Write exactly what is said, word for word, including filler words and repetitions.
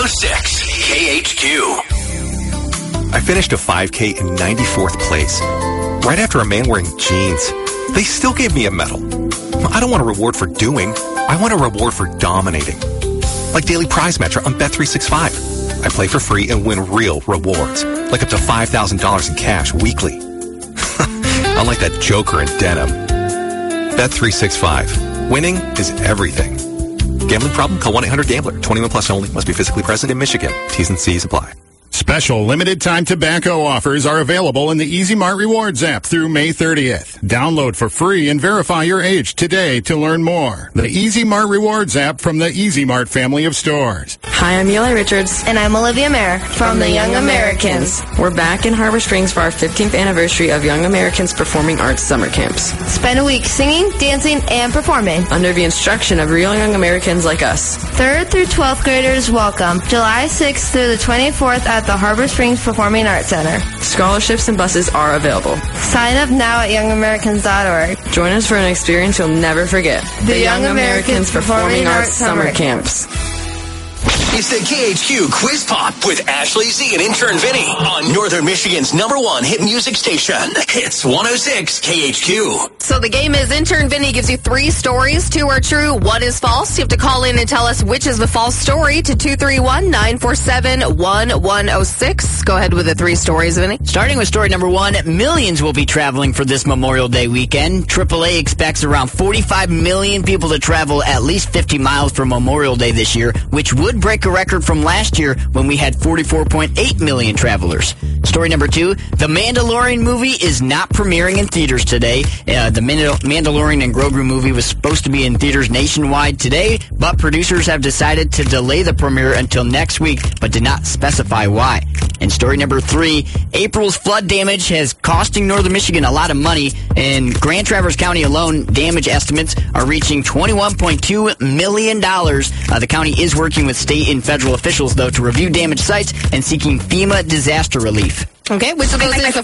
oh six K H Q. I finished a five K in ninety-fourth place. Right after a man wearing jeans. They still gave me a medal. I don't want a reward for doing. I want a reward for dominating. Like Daily Prize Match on Bet three sixty-five. I play for free and win real rewards. Like up to five thousand dollars in cash weekly. Unlike that joker in denim. Bet three sixty-five. Winning is everything. Gambling problem? Call one eight hundred gambler. twenty-one plus only. Must be physically present in Michigan. T's and C's apply. Special limited-time tobacco offers are available in the Easy Mart Rewards app through May thirtieth. Download for free and verify your age today to learn more. The Easy Mart Rewards app from the Easy Mart family of stores. Hi, I'm Eli Richards. And I'm Olivia Mayer from, from the the Young Young Americans. Americans. We're back in Harbor Springs for our fifteenth anniversary of Young Americans Performing Arts Summer Camps. Spend a week singing, dancing, and performing. Under the instruction of real Young Americans like us. third through twelfth graders welcome. July sixth through the twenty-fourth at the Harbor Springs Performing Arts Center. Scholarships and buses are available. Sign up now at young americans dot org. Join us for an experience you'll never forget. The, the Young, Young Americans, Americans Performing Arts Summer, Summer Camps. It's the K H Q Quiz Pop with Ashley Z and intern Vinny on Northern Michigan's number one hit music station. It's one oh six K H Q. So the game is intern Vinny gives you three stories. Two are true, one is false. You have to call in and tell us which is the false story to two three one, nine four seven, one one oh six. Go ahead with the three stories, Vinny. Starting with story number one, millions will be traveling for this Memorial Day weekend. triple A expects around forty-five million people to travel at least fifty miles for Memorial Day this year, which would break a record from last year when we had forty-four point eight million travelers. Story number two, The Mandalorian movie is not premiering in theaters today. Uh, the Mandal- Mandalorian and Grogu movie was supposed to be in theaters nationwide today, but producers have decided to delay the premiere until next week, but did not specify why. And story number three, April's flood damage has costing Northern Michigan a lot of money. In Grand Traverse County alone, damage estimates are reaching twenty-one point two million dollars. Uh, the county is working with state and federal officials, though, to review damaged sites and seeking FEMA disaster relief. Okay, which of those is